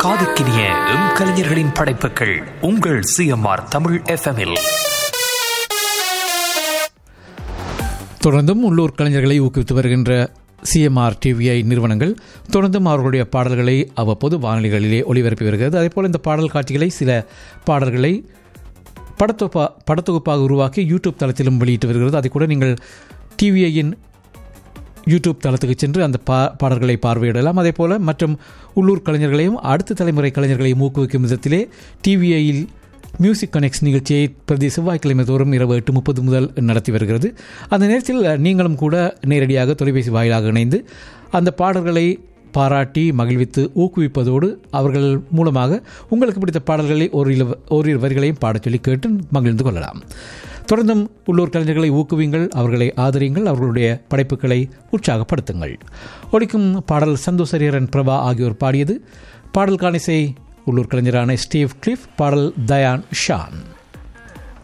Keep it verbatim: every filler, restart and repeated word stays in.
காதுக்கினிய M கலைஞர்களின் படைப்புகள் உங்கள் சிஎம்ஆர் தமிழ் எஃப்எம்மில். தொடர்ந்தும் உள்ளூர் கலைஞர்களை ஊக்குவித்து வருகின்ற சிஎம்ஆர் டிவிஐ நிறுவனங்கள் தொடர்ந்தும் அவர்களுடைய பாடல்களை அவ்வப்போது வானொலிகளிலே ஒளிபரப்பி வருகிறது. அதேபோல் இந்த பாடல் காட்சிகளை சில பாடல்களை படத்தொப்பா படத்தொகுப்பாக உருவாக்கி யூடியூப் தளத்திலும் வெளியிட்டு வருகிறது. அதை கூட நீங்கள் டிவிஐயின் யூடியூப் தளத்துக்கு சென்று அந்த பா பாடல்களை பார்வையிடலாம். அதே போல் மற்றும் உள்ளூர் கலைஞர்களையும் அடுத்த தலைமுறை கலைஞர்களையும் ஊக்குவிக்கும் விதத்திலே டிவிஐயில் மியூசிக் கனெக்ட்ஸ் நிகழ்ச்சியை பிரதி செவ்வாய்க்கிழமை தோறும் இரவு எட்டு முப்பது முதல் நடத்தி வருகிறது. அந்த நேரத்தில் நீங்களும் கூட நேரடியாக தொலைபேசி வாயிலாக இணைந்து அந்த பாடல்களை பாராட்டி மகிழ்வித்து ஊக்குவிப்பதோடு அவர்கள் மூலமாக உங்களுக்கு பிடித்த பாடல்களை ஓரிரு ஓரிரு வரிகளையும் பாடச் சொல்லி கேட்டு மகிழ்ந்து கொள்ளலாம். தொடர்ந்தும் உள்ளூர் கலைஞர்களை ஊக்குவிங்கள், அவர்களை ஆதரியுங்கள், அவர்களுடைய படைப்புகளை உற்சாகப்படுத்துங்கள். ஒலிக்கும் பாடல் சந்தோஷரியரன் பிரபா ஆகியோர் பாடியது. பாடல் காணிசை உள்ளூர் கலைஞரான ஸ்டீவ் கிளிஃப், பாடல் தயான் ஷான்.